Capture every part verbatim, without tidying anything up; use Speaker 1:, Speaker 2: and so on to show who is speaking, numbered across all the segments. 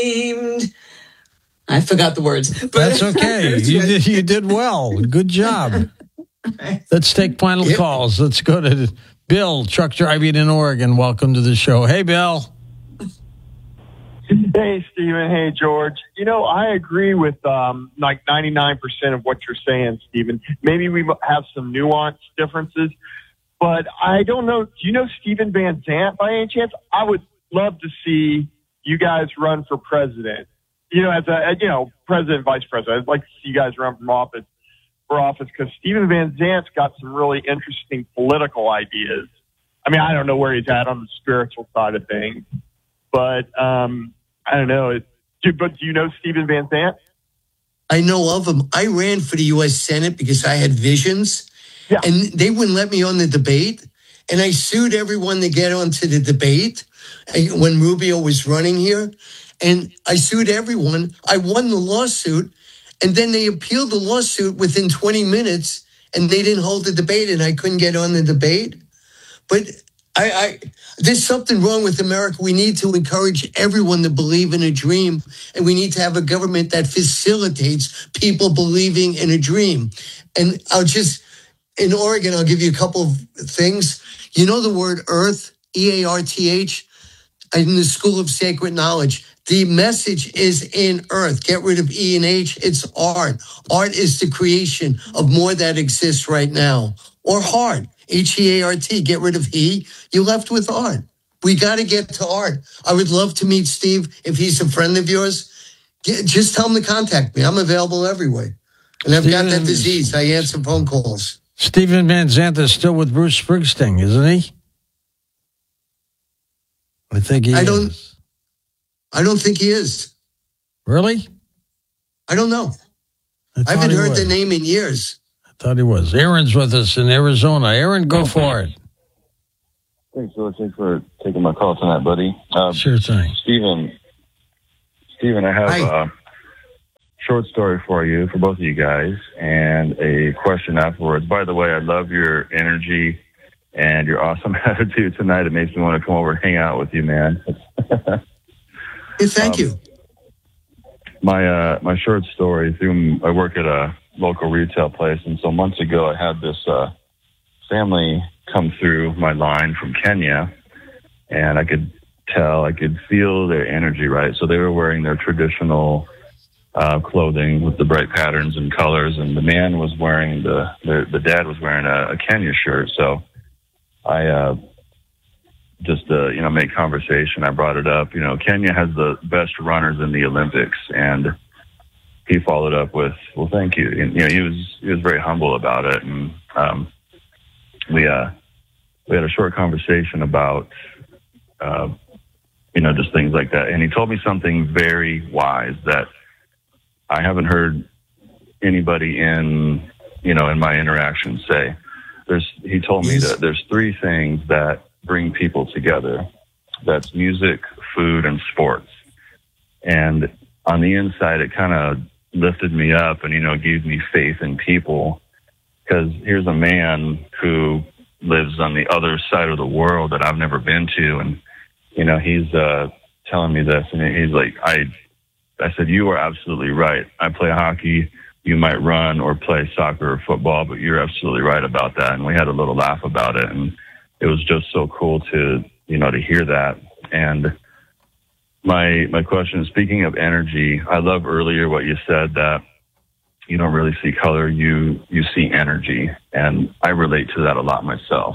Speaker 1: named. I forgot the words. But
Speaker 2: that's okay. You did, you did well. Good job. Let's take final yep. calls. Let's go to Bill, truck driving in Oregon. Welcome to the show. Hey, Bill.
Speaker 3: Hey, Stephen. Hey, George. You know, I agree with um, like ninety-nine percent of what you're saying, Stephen. Maybe we have some nuanced differences, but I don't know. Do you know Stephen Van Zandt by any chance? I would love to see you guys run for president. You know, as a, you know, president, vice president. I'd like to see you guys run from office for office because Stephen Van Zandt's got some really interesting political ideas. I mean, I don't know where he's at on the spiritual side of things, but um, I don't know. It, do, but do you know Stephen Van Zandt?
Speaker 4: I know of him. I ran for the U S Senate because I had visions, yeah. and they wouldn't let me on the debate. And I sued everyone to get onto the debate when Rubio was running here. And I sued everyone. I won the lawsuit. And then they appealed the lawsuit within twenty minutes. And they didn't hold the debate. And I couldn't get on the debate. But I, I there's something wrong with America. We need to encourage everyone to believe in a dream. And we need to have a government that facilitates people believing in a dream. And I'll just, in Oregon, I'll give you a couple of things. You know the word earth, E A R T H, in the School of Sacred Knowledge. The message is in earth. Get rid of E and H. It's art. Art is the creation of more that exists right now. Or heart, H E A R T. Get rid of he. You're left with art. We got to get to art. I would love to meet Steve if he's a friend of yours. Get, just tell him to contact me. I'm available everywhere. And I've Steven, got that disease. I answer phone calls.
Speaker 2: Stephen Van Zandt is still with Bruce Springsteen, isn't he? I think he
Speaker 4: I
Speaker 2: is.
Speaker 4: don't. I don't think he is.
Speaker 2: Really?
Speaker 4: I don't know.
Speaker 2: I,
Speaker 4: I haven't heard
Speaker 2: was.
Speaker 4: the name in years.
Speaker 2: I thought he was. Aaron's with us in Arizona. Aaron, go for it.
Speaker 5: Thanks, George. Thanks for taking my call tonight, buddy. Uh,
Speaker 2: sure thing.
Speaker 5: Stephen, Stephen, I have Hi. a short story for you, for both of you guys, and a question afterwards. By the way, I love your energy and your awesome attitude tonight. It makes me want to come over and hang out with you, man.
Speaker 4: Hey, thank um, you.
Speaker 5: My uh, my short story, through I work at a local retail place, and so months ago I had this uh, family come through my line from Kenya, and I could tell, I could feel their energy, right? So they were wearing their traditional uh, clothing with the bright patterns and colors, and the man was wearing, the, the, the dad was wearing a, a Kenya shirt. So I... Uh, just to, you know, make conversation, I brought it up. You know, Kenya has the best runners in the Olympics, and he followed up with, well, thank you. And, you know, he was, he was very humble about it. And, um, we, uh, we had a short conversation about, uh, you know, just things like that. And he told me something very wise that I haven't heard anybody in, you know, in my interactions say. There's, he told me that there's three things that bring people together. That's music, food, and sports. And on the inside, it kind of lifted me up and, you know, gave me faith in people. Because here's a man who lives on the other side of the world that I've never been to. And, you know, he's uh, telling me this. And he's like, I, I said, you are absolutely right. I play hockey. You might run or play soccer or football, but you're absolutely right about that. And we had a little laugh about it. And it was just so cool to, you know, to hear that. And my my question is, speaking of energy, I love earlier what you said, that you don't really see color, you you see energy. And I relate to that a lot myself.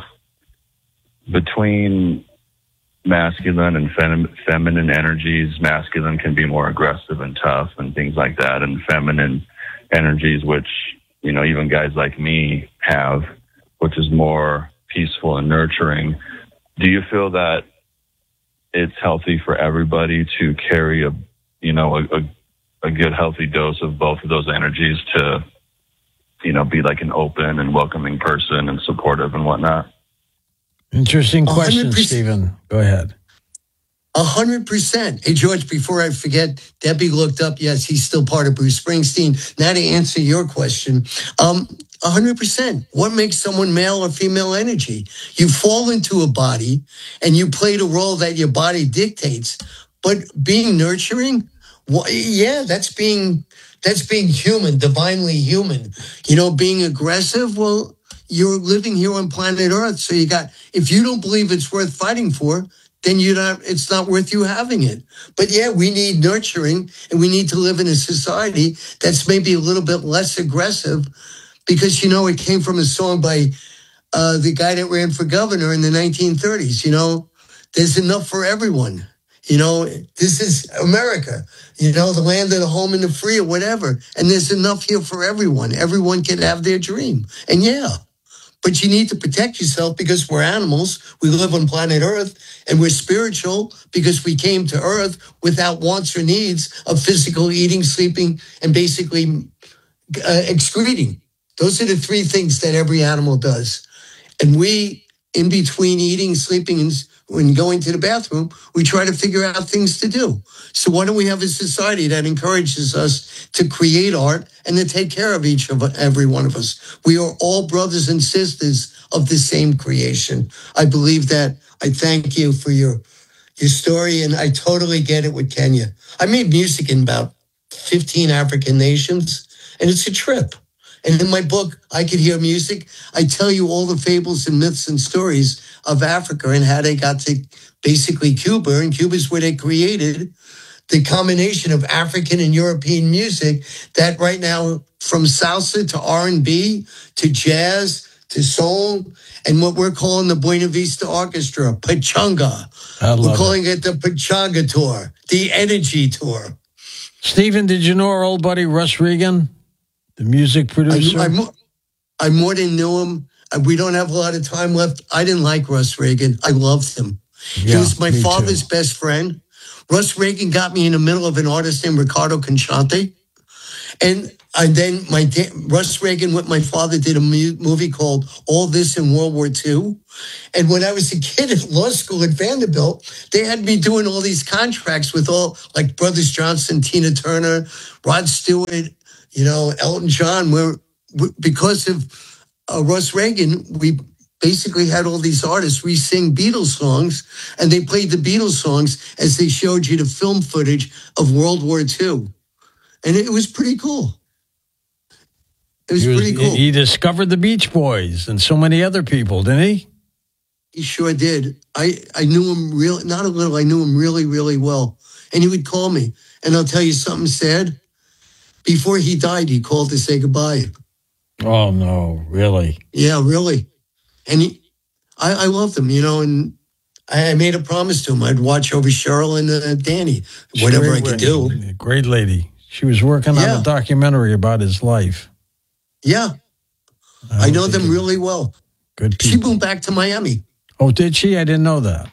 Speaker 5: Between masculine and fem- feminine energies, masculine can be more aggressive and tough and things like that. And feminine energies, which, you know, even guys like me have, which is more peaceful and nurturing. Do you feel that it's healthy for everybody to carry a, you know, a, a, a good, healthy dose of both of those energies to, you know, be like an open and welcoming person and supportive and whatnot?
Speaker 2: Interesting question, Stephen. Go ahead.
Speaker 4: A hundred percent. Hey, George, before I forget, Debbie looked up. Yes, he's still part of Bruce Springsteen. Now to answer your question, um, a hundred percent. What makes someone male or female energy? You fall into a body and you play the role that your body dictates. But being nurturing, Well, yeah, that's being that's being human, divinely human. You know, being aggressive. Well, you're living here on planet Earth, so you got. If you don't believe it's worth fighting for, then you not. It's not worth you having it. But yeah, we need nurturing, and we need to live in a society that's maybe a little bit less aggressive, because you know it came from a song by uh, the guy that ran for governor in the nineteen thirties. You know, there's enough for everyone. You know, this is America, you know, the land of the home and the free or whatever. And there's enough here for everyone. Everyone can have their dream. And yeah, but you need to protect yourself because we're animals. We live on planet Earth, and we're spiritual because we came to Earth without wants or needs of physical eating, sleeping, and basically uh, excreting. Those are the three things that every animal does. And we, in between eating, sleeping, and when going to the bathroom, we try to figure out things to do. So why don't we have a society that encourages us to create art and to take care of each of every one of us? We are all brothers and sisters of the same creation. I believe that. I thank you for your your story, and I totally get it with Kenya. I made music in about fifteen African nations, and it's a trip. And in my book, I Could Hear Music, I tell you all the fables and myths and stories of Africa and how they got to basically Cuba. And Cuba's where they created the combination of African and European music that right now, from salsa to R and B to jazz to soul, and what we're calling the Buena Vista Orchestra, Pachanga. We're calling it. it the Pachanga Tour, the Energy Tour.
Speaker 2: Stephen, did you know our old buddy Russ Regan? The music producer?
Speaker 4: I, I, I more than knew him. We don't have a lot of time left. I didn't like Russ Regan. I loved him. Yeah, he was my father's too. best friend. Russ Regan got me in the middle of an artist named Ricardo Conchante. And, and then my da- Russ Regan with my father did a mu- movie called All This in World War Two. And when I was a kid at law school at Vanderbilt, they had me doing all these contracts with all, like Brothers Johnson, Tina Turner, Rod Stewart, you know, Elton John. We're, we, because of uh, Russ Regan, we basically had all these artists re-sing Beatles songs, and they played the Beatles songs as they showed you the film footage of World War Two. And it was pretty cool. It was, was pretty cool.
Speaker 2: He discovered the Beach Boys and so many other people, didn't he?
Speaker 4: He sure did. I, I knew him real, not a little, I knew him really, really well. And he would call me. And I'll tell you something sad. Before he died, he called to say goodbye.
Speaker 2: Oh, no, really?
Speaker 4: Yeah, really. And he, I, I loved him, you know, and I, I made a promise to him. I'd watch over Cheryl and uh, Danny, whatever I could do.
Speaker 2: Great lady. She was working yeah. on a documentary about his life.
Speaker 4: Yeah. I, I know them really well.
Speaker 2: Good people.
Speaker 4: She moved back to Miami.
Speaker 2: Oh, did she? I didn't know that.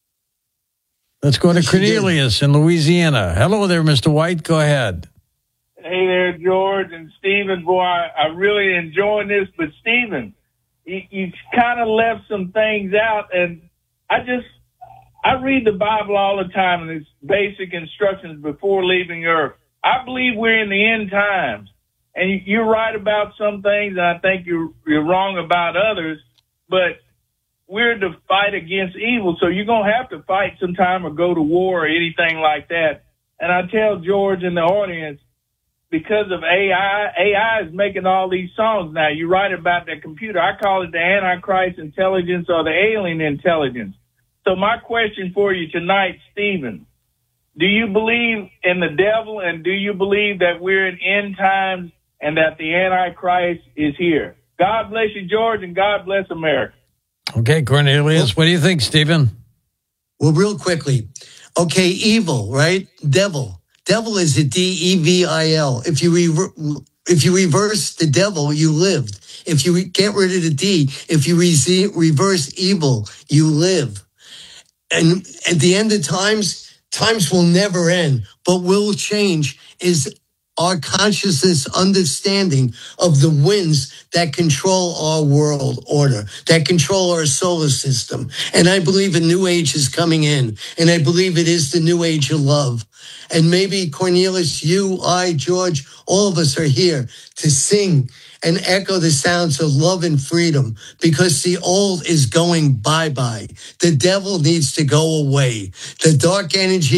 Speaker 2: Let's go to yes, Cornelius in Louisiana. Hello there, Mister White. Go ahead.
Speaker 6: Hey there, George and Stephen. Boy, I, I really enjoying this, but Stephen, you, you kind of left some things out, and I just, I read the Bible all the time, and it's basic instructions before leaving Earth. I believe we're in the end times, and you're right about some things, and I think you're, you're wrong about others, but we're to fight against evil, so you're going to have to fight sometime or go to war or anything like that. And I tell George in the audience, because of A I, A I is making all these songs now. You write about the computer. I call it the Antichrist intelligence or the alien intelligence. So my question for you tonight, Stephen, do you believe in the devil, and do you believe that we're in end times and that the Antichrist is here? God bless you, George, and God bless America.
Speaker 2: Okay, Cornelius, what do you think, Stephen?
Speaker 4: Well, real quickly. Okay, evil, right? Devil. Devil is a D E V I L. If you rever- if you reverse the devil, you lived. If you re- get rid of the D, if you re- reverse evil, you live. And at the end of times, times will never end, but will change is our consciousness understanding of the winds that control our world order, that control our solar system. And I believe a new age is coming in, and I believe it is the new age of love. And maybe Cornelius, you, I, George, all of us are here to sing and echo the sounds of love and freedom, because the old is going bye-bye. The devil needs to go away. The dark energy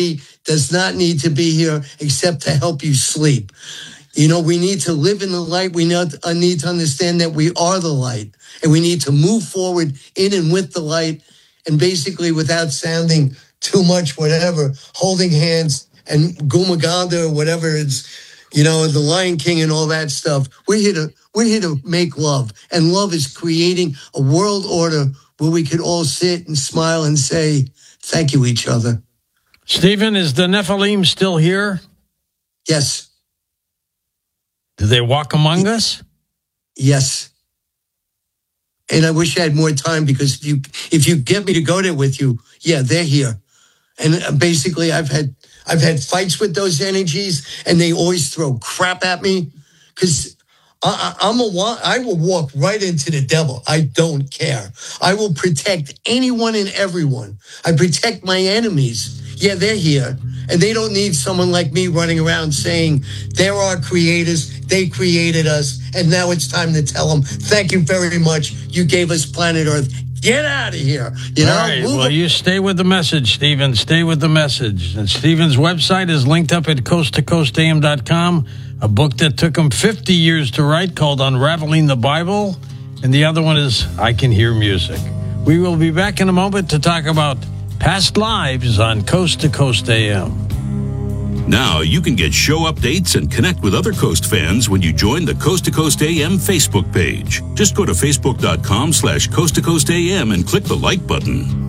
Speaker 4: does not need to be here except to help you sleep. You know, we need to live in the light. We need to understand that we are the light, and we need to move forward in and with the light, and basically without sounding too much, whatever, holding hands and Gumaganda or whatever it's, you know, the Lion King and all that stuff. We're here to, we're here to make love, and love is creating a world order where we could all sit and smile and say, thank you, each other.
Speaker 2: Stephen, is the Nephilim still here?
Speaker 4: Yes.
Speaker 2: Do they walk among us?
Speaker 4: Yes. And I wish I had more time, because if you if you get me to go there with you, yeah, they're here. And basically, I've had I've had fights with those energies, and they always throw crap at me, because I, I'm a I will walk right into the devil. I don't care. I will protect anyone and everyone. I protect my enemies. Yeah, they're here. And they don't need someone like me running around saying they're our creators, they created us, and now it's time to tell them, thank you very much, you gave us planet Earth. Get out of here. You know?
Speaker 2: All right, well, you stay with the message, Stephen. Stay with the message. And Stephen's website is linked up at coast to coast a m dot com, a book that took him fifty years to write called Unraveling the Bible, and the other one is I Can Hear Music. We will be back in a moment to talk about past lives on Coast to Coast A M.
Speaker 7: Now you can get show updates and connect with other Coast fans when you join the Coast to Coast A M Facebook page. Just go to facebook dot com slash Coast to Coast A M and click the like button.